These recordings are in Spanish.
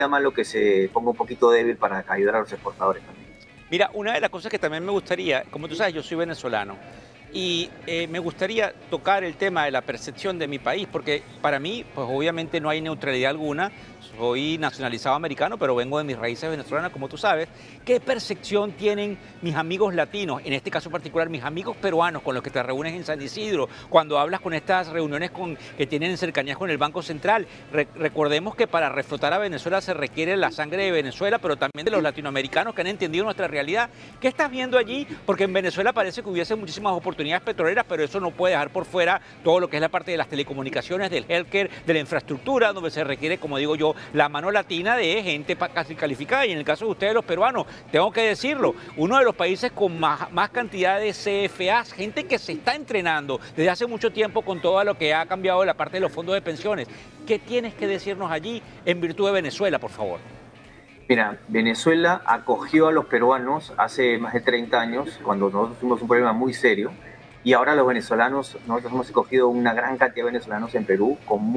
malo que se ponga un poquito débil para ayudar a los exportadores también. Mira, una de las cosas que también me gustaría, como tú sabes, yo soy venezolano, y me gustaría tocar el tema de la percepción de mi país, porque para mí, pues obviamente no hay neutralidad alguna, soy nacionalizado americano, pero vengo de mis raíces venezolanas, como tú sabes. ¿Qué percepción tienen mis amigos latinos, en este caso particular mis amigos peruanos con los que te reúnes en San Isidro, cuando hablas con estas reuniones que tienen cercanías con el Banco Central? Recordemos que para reflotar a Venezuela se requiere la sangre de Venezuela, pero también de los latinoamericanos que han entendido nuestra realidad. ¿Qué estás viendo allí? Porque en Venezuela parece que hubiese muchísimas oportunidades petroleras, pero eso no puede dejar por fuera todo lo que es la parte de las telecomunicaciones, del healthcare, de la infraestructura, donde se requiere, como digo yo, la mano latina de gente casi calificada. Y en el caso de ustedes, los peruanos, tengo que decirlo, uno de los países con más cantidad de CFAs, gente que se está entrenando desde hace mucho tiempo con todo lo que ha cambiado la parte de los fondos de pensiones. ¿Qué tienes que decirnos allí en virtud de Venezuela, por favor? Mira, Venezuela acogió a los peruanos hace más de 30 años, cuando nosotros tuvimos un problema muy serio, y ahora los venezolanos, nosotros hemos acogido una gran cantidad de venezolanos en Perú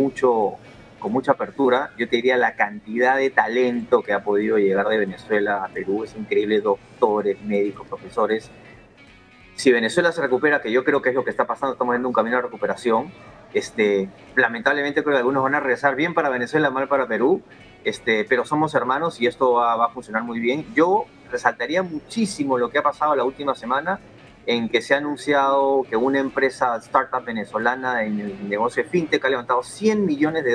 con mucha apertura. Yo te diría la cantidad de talento que ha podido llegar de Venezuela a Perú es increíble, doctores, médicos, profesores. Si Venezuela se recupera, que yo creo que es lo que está pasando, estamos en un camino de recuperación, lamentablemente creo que algunos van a regresar bien para Venezuela, mal para Perú, pero somos hermanos y esto va a funcionar muy bien. Yo resaltaría muchísimo lo que ha pasado la última semana, en que se ha anunciado que una empresa startup venezolana en el negocio de fintech ha levantado $100 millones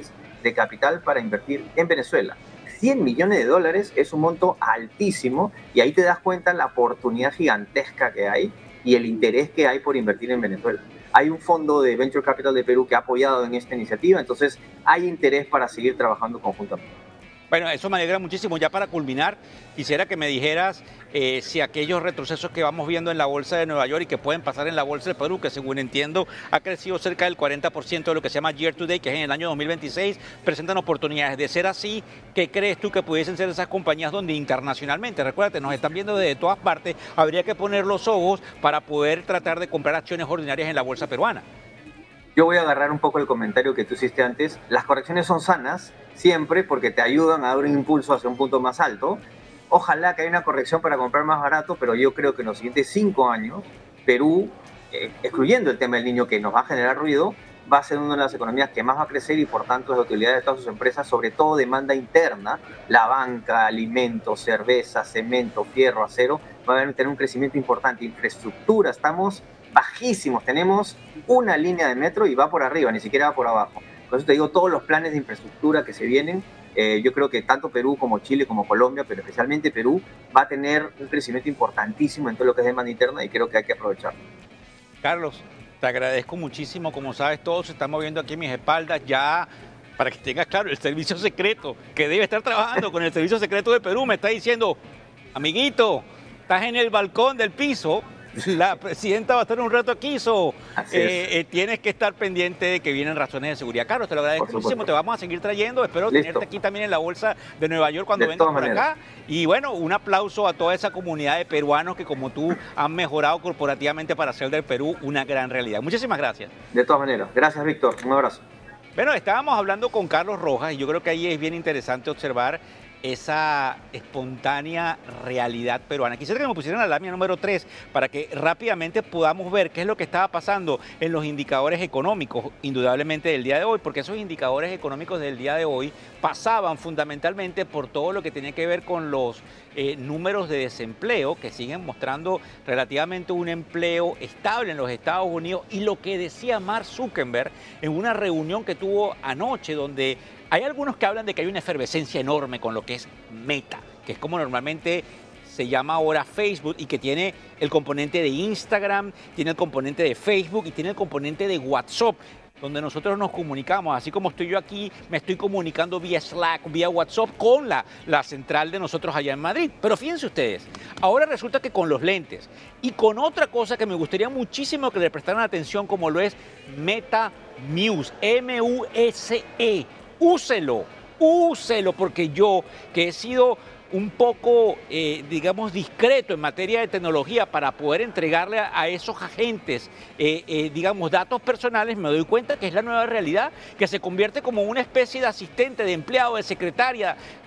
de capital para invertir en Venezuela. $100 millones es un monto altísimo, y ahí te das cuenta la oportunidad gigantesca que hay y el interés que hay por invertir en Venezuela. Hay un fondo de Venture Capital de Perú que ha apoyado en esta iniciativa, entonces hay interés para seguir trabajando conjuntamente. Bueno, eso me alegra muchísimo. Ya para culminar, quisiera que me dijeras si aquellos retrocesos que vamos viendo en la Bolsa de Nueva York y que pueden pasar en la Bolsa de Perú, que según entiendo ha crecido cerca del 40% de lo que se llama Year to Date, que es en el año 2026, presentan oportunidades. De ser así, ¿qué crees tú que pudiesen ser esas compañías donde internacionalmente, recuérdate, nos están viendo desde todas partes, habría que poner los ojos para poder tratar de comprar acciones ordinarias en la Bolsa peruana? Yo voy a agarrar un poco el comentario que tú hiciste antes. Las correcciones son sanas siempre porque te ayudan a dar un impulso hacia un punto más alto. Ojalá que haya una corrección para comprar más barato, pero yo creo que en los siguientes 5 años, Perú, excluyendo el tema del niño que nos va a generar ruido, va a ser una de las economías que más va a crecer y por tanto es de utilidad de todas sus empresas, sobre todo demanda interna, la banca, alimentos, cerveza, cemento, fierro, acero, va a tener un crecimiento importante. Infraestructura, estamos bajísimos, tenemos una línea de metro y va por arriba, ni siquiera va por abajo. Por eso te digo, todos los planes de infraestructura que se vienen, yo creo que tanto Perú como Chile como Colombia, pero especialmente Perú, va a tener un crecimiento importantísimo en todo lo que es demanda interna y creo que hay que aprovecharlo. Carlos, te agradezco muchísimo. Como sabes, todo se está moviendo aquí en mis espaldas. Ya, para que tengas claro, el servicio secreto que debe estar trabajando con el servicio secreto de Perú me está diciendo: amiguito, estás en el balcón del piso, la presidenta va a estar un rato aquí, tienes que estar pendiente de que vienen razones de seguridad. Carlos, te lo agradezco muchísimo, te vamos a seguir trayendo, espero tenerte aquí también en la Bolsa de Nueva York cuando vengas por acá. Y bueno, un aplauso a toda esa comunidad de peruanos que, como tú, han mejorado corporativamente para hacer del Perú una gran realidad. Muchísimas gracias. De todas maneras, gracias, Víctor, un abrazo. Bueno, estábamos hablando con Carlos Rojas y yo creo que ahí es bien interesante observar esa espontánea realidad peruana. Quisiera que me pusieran la lámina número 3 para que rápidamente podamos ver qué es lo que estaba pasando en los indicadores económicos, indudablemente del día de hoy, porque esos indicadores económicos del día de hoy pasaban fundamentalmente por todo lo que tenía que ver con los números de desempleo, que siguen mostrando relativamente un empleo estable en los Estados Unidos, y lo que decía Mark Zuckerberg en una reunión que tuvo anoche, donde hay algunos que hablan de que hay una efervescencia enorme con lo que es Meta, que es como normalmente se llama ahora Facebook, y que tiene el componente de Instagram, tiene el componente de Facebook y tiene el componente de WhatsApp, donde nosotros nos comunicamos. Así como estoy yo aquí, me estoy comunicando vía Slack, vía WhatsApp con la central de nosotros allá en Madrid. Pero fíjense ustedes, ahora resulta que con los lentes y con otra cosa que me gustaría muchísimo que le prestaran atención, como lo es Meta Muse, M-U-S-E. Úselo, porque yo, que he sido un poco, digamos, discreto en materia de tecnología para poder entregarle a esos agentes, digamos, datos personales, me doy cuenta que es la nueva realidad, que se convierte como una especie de asistente, de empleado, de secretaria,